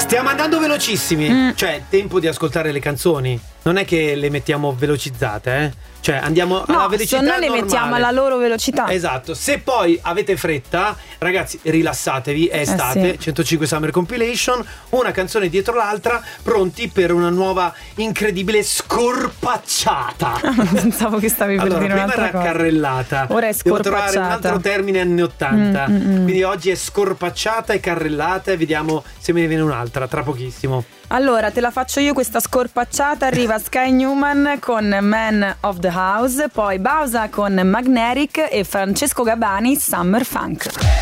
Stiamo andando velocissimi, cioè tempo di ascoltare le canzoni. Non è che le mettiamo velocizzate, Cioè andiamo alla velocità normale. Noi le mettiamo alla loro velocità. Esatto. Se poi avete fretta, ragazzi, rilassatevi, è estate, 105 Summer Compilation, una canzone dietro l'altra, pronti per una nuova incredibile scorpacciata. Pensavo che stavi per dire un'altra prima era cosa. carrellata. Ora è Devo trovare un scorpacciata. altro termine anni 80. Quindi oggi è scorpacciata e carrellata, e vediamo se me ne viene un'altra tra pochissimo. Allora, te la faccio io questa scorpacciata. Arriva Sky Newman con Man of the House, poi Bausa con Magnetic e Francesco Gabani Summer Funk.